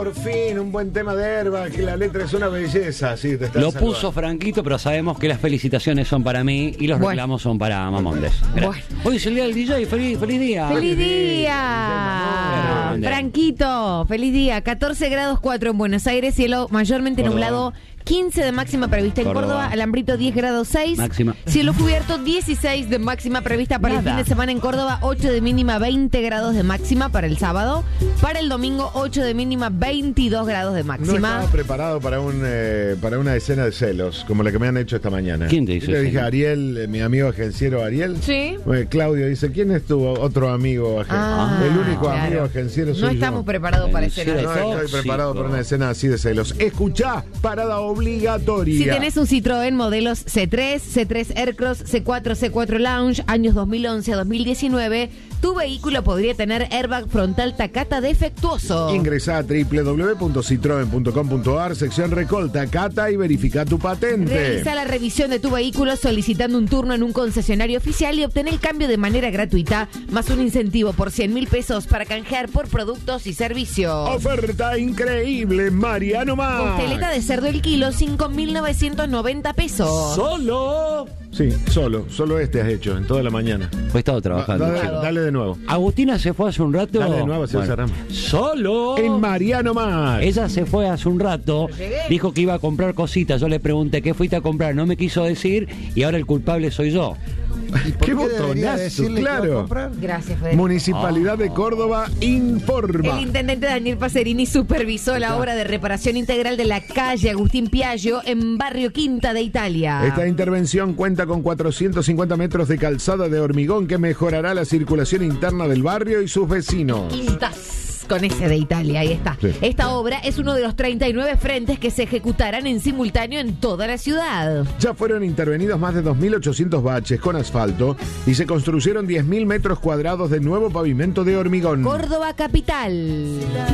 Por fin, un buen tema de Herba, que la letra es una belleza. Sí, te están Lo saludando. puso Franquito, pero sabemos que las felicitaciones son para mí y los reclamos son para Mamondes. Bueno. Hoy es el día del DJ, feliz día. ¡Feliz día! Grande. Franquito, feliz día. 14 grados 4 en Buenos Aires, cielo mayormente Córdoba. nublado. 15 de máxima prevista en Córdoba. Córdoba, Alambrito 10 grados 6. Máxima. Cielo cubierto 16 de máxima prevista para el Nada. fin de semana en Córdoba, 8 de mínima, 20 grados de máxima para el sábado. Para el domingo, 8 de mínima, 22 grados de No máxima. estaba preparado para una escena de celos, como la que me han hecho esta mañana. ¿Quién te hizo Le eso? dije a Ariel, mi amigo agenciero Ariel. Sí. Claudio dice, ¿quién es tu otro amigo agenciero? Ah, El único claro. amigo agenciero soy No yo. estamos preparados para escenas. Agenciero No de estoy tóxico. preparado para una escena así de celos. Escuchá, parada obligatoria. Si tenés un Citroën modelos C3, C3 Aircross, C4, C4 Lounge, años 2011 a 2019, tu vehículo podría tener airbag frontal Takata defectuoso. Ingresá a www.citroen.com.ar, sección Recolta, Cata y verifica tu patente. Realiza la revisión de tu vehículo solicitando un turno en un concesionario oficial y obtener el cambio de manera gratuita, más un incentivo por 100.000 pesos para canjear por productos y servicios. Oferta increíble, Mariano Más. Costeleta de cerdo el kilo, 5.990 pesos. Solo. Sí, solo este has hecho en toda la mañana. He estado trabajando. Dale de nuevo. Agustina se fue hace un rato. Dale de nuevo, señor Serrano. Solo. En Mariano Más. Ella se fue hace un rato, Llegué. dijo que iba a comprar cositas. Yo le pregunté qué fuiste a comprar, no me quiso decir y ahora el culpable soy yo. Qué botonazo, claro. Gracias, Federico. Municipalidad de Córdoba informa. El intendente Daniel Pacerini supervisó la obra de reparación integral de la calle Agustín Piaggio en Barrio Quinta de Italia. Esta intervención cuenta con 450 metros de calzada de hormigón que mejorará la circulación interna del barrio y sus vecinos. Quintas con ese de Italia, ahí está. Sí. Esta obra es uno de los 39 frentes que se ejecutarán en simultáneo en toda la ciudad. Ya fueron intervenidos más de 2.800 baches con asfalto y se construyeron 10.000 metros cuadrados de nuevo pavimento de hormigón. Córdoba capital.